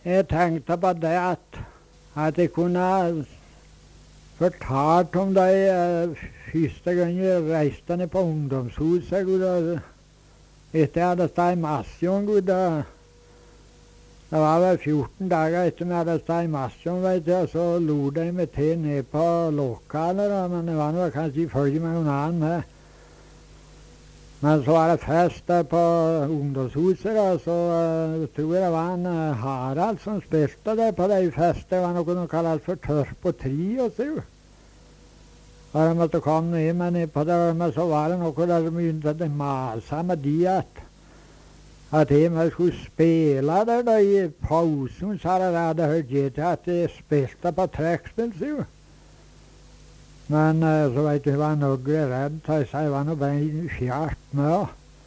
Jeg tenkte på det at jeg kunne fortalt om de første gang jeg reiste ned på ungdomshuset. Etter jeg hadde stått i Masjon. Det var vel 14 dager etter vi hadde stått i Masjon, vet du, og så lot de meg til ned på lokalet, men det var noe kanskje i følge med noen annen med. Men så var det fest der på ungdomshuset, da, så tror jeg det var en Harald som spilte der på de fest. Det var noe de kallet for tørr på trio, tror jeg. Og de måtte komme ned med ned på det, men så var det noe der de begynte å mase med de at jeg skulle spille der da i pausen, så hadde jeg hørt gitt at jeg spilte på trekkspill, tror jeg. Men så vet du, jeg var noe redd, så jeg var noe bare fjert med.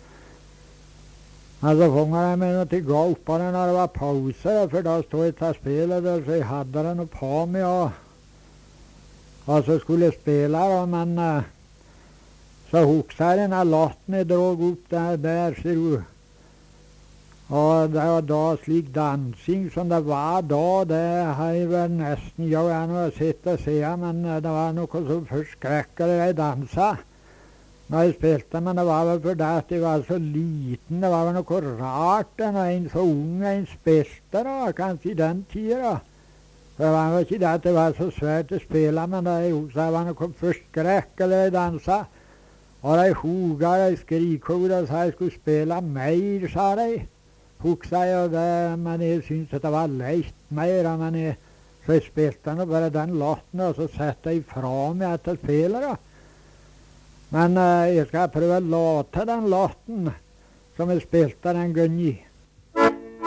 Men så fanget jeg meg noe til å gå opp på det når det var pause, for da stod jeg til spillet der, så jeg hadde det noe på meg, og så skulle jeg spille, men så hukset jeg denne latten jeg drog opp der, ser du. Og det var da slik dansing som det var da, det har jeg vel nesten gjort ennå å sitte og se, men det var noe så forskrekkelig jeg danset når jeg spilte, men det var vel fordi at jeg var så liten, det var vel noe rart når en så ung en spilte da, kanskje i den tiden da. For det var jo ikke det at det var så svært å spille, men det var noe forskrekkelig jeg danset. Og de hoga, de skrikhoda, sa jeg skulle spille mer, sa de. Huksa jeg det, men jeg syntes at det var leit mer, så jeg spilte nå bare den låten, og så sette jeg fra meg etter spillet, da. Men jeg skal prøve å låte den låten som jeg spilte den gangen i.